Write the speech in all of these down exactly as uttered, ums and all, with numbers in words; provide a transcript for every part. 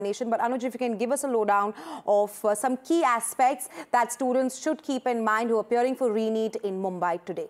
But Anuj, if you can give us a lowdown of uh, some key aspects that students should keep in mind who are appearing for re-NEET in Mumbai today.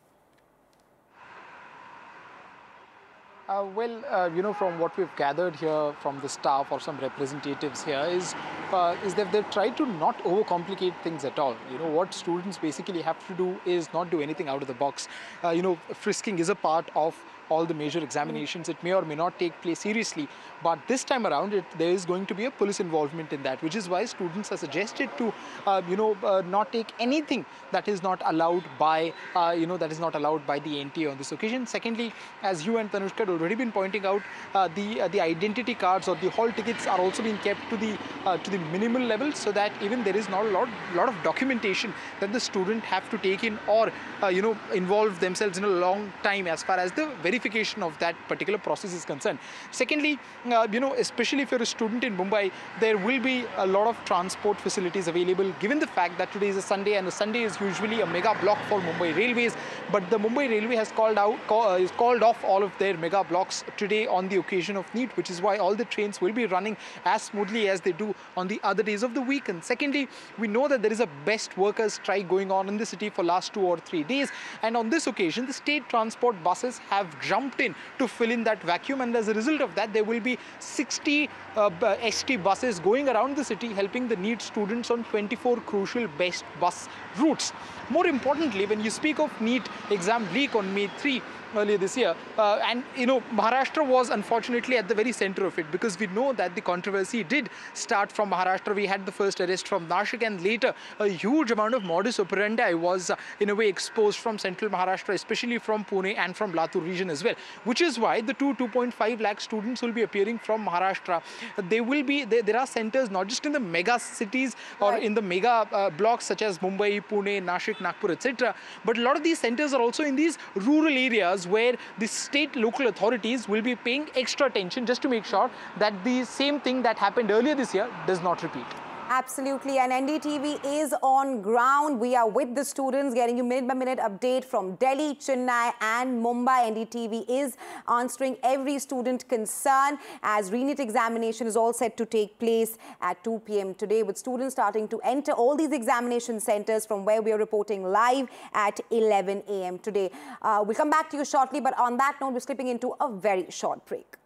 Uh, well, uh, you know, from what we've gathered here from the staff or some representatives here is, uh, is that they've tried to not overcomplicate things at all. You know, what students basically have to do is not do anything out of the box. Uh, you know, frisking is a part of all the major examinations. It may or may not take place seriously, but this time around it, there is going to be a police involvement in that, which is why students are suggested to, uh, you know, uh, not take anything that is not allowed by, uh, you know, that is not allowed by the N T A on this occasion. Secondly, as you and Tanushka had already been pointing out, uh, the uh, the identity cards or the hall tickets are also being kept to the uh, to the minimal level, so that even there is not a lot lot of documentation that the student have to take in or uh, you know involve themselves in a long time as far as the verification of that particular process is concerned. Secondly, uh, you know, especially if you're a student in Mumbai, there will be a lot of transport facilities available, given the fact that today is a Sunday, and a Sunday is usually a mega block for Mumbai Railways. But the Mumbai Railway has called out, call, uh, is called off all of their mega blocks today on the occasion of NEET, which is why all the trains will be running as smoothly as they do on the other days of the week. And secondly, we know that there is a best workers strike going on in the city for last two or three days, and on this occasion, the state transport buses have jumped in to fill in that vacuum, and as a result of that, there will be sixty uh, S T buses going around the city helping the NEET students on twenty-four crucial best bus routes. More importantly, when you speak of NEET exam leak on May third earlier this year, uh, and you know, Maharashtra was unfortunately at the very center of it, because we know that the controversy did start from Maharashtra. We had the first arrest from Nashik, and later a huge amount of modus operandi was uh, in a way exposed from central Maharashtra, especially from Pune and from Latur region as well, which is why the two 2.5 lakh students will be appearing from Maharashtra. They will be, there, there are centers not just in the mega cities or right. in the mega uh, blocks such as Mumbai, Pune, Nashik, Nagpur, et cetera, but a lot of these centers are also in these rural areas where the state local authorities will be paying extra attention just to make sure that the same thing that happened earlier this year does not repeat. Absolutely, and N D T V is on ground. We are with the students, getting you minute by minute update from Delhi, Chennai and Mumbai. N D T V is answering every student concern as re-NEET examination is all set to take place at two P M today, with students starting to enter all these examination centers from where we are reporting live at eleven A M today. Uh, we'll come back to you shortly, but on that note, we're slipping into a very short break.